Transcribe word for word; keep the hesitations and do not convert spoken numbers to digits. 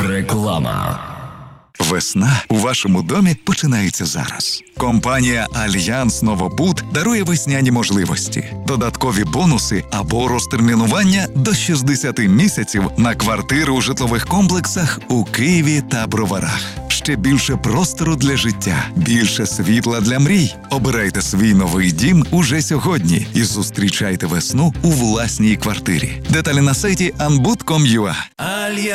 Реклама. Весна у вашому домі починається зараз. Компанія «Альянс Новобуд» дарує весняні можливості, додаткові бонуси або розтермінування до шістдесят місяців на квартири у житлових комплексах у Києві та Броварах. Ще більше простору для життя, більше світла для мрій. Обирайте свій новий дім уже сьогодні і зустрічайте весну у власній квартирі. Деталі на сайті анбуд крапка ком крапка ю а.